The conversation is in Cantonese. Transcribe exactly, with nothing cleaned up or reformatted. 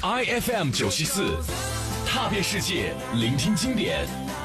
I F M 九七四，踏遍世界，聆听经典。